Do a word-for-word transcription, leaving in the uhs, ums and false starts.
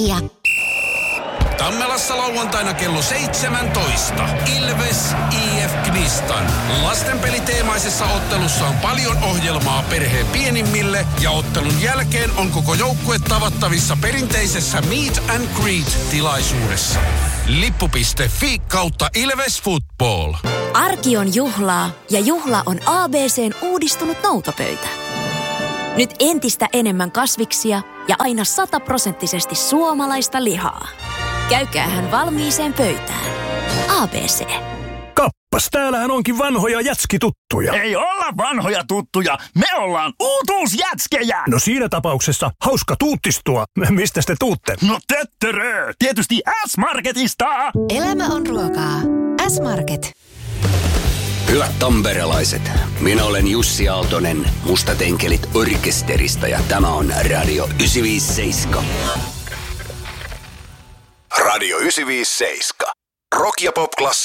Ja. Tammelassa lauantaina kello seitsemäntoista. Ilves I F Knistan. Lastenpeliteemaisessa ottelussa on paljon ohjelmaa perheen pienimmille ja ottelun jälkeen on koko joukkue tavattavissa perinteisessä Meet and Greet-tilaisuudessa. Lippu piste fi kautta Ilves Football. Arki on juhlaa ja juhla on A B C:n uudistunut noutopöytä. Nyt entistä enemmän kasviksia ja aina sataprosenttisesti suomalaista lihaa. Käykäähän valmiiseen pöytään. A B C. Kappas, täällähän onkin vanhoja jätskituttuja. Ei olla vanhoja tuttuja, me ollaan uutuusjätskejä! No siinä tapauksessa hauska tuuttistua. Mistä te tuutte? No töttörö, tietysti S-Marketista! Elämä on ruokaa. S-Market. Hyvät tamperelaiset, minä olen Jussi Aaltonen Mustatenkelit orkesterista ja tämä on Radio yhdeksänsataaviisikymmentäseitsemän. Radio yhdeksänsataaviisikymmentäseitsemän. Rock ja pop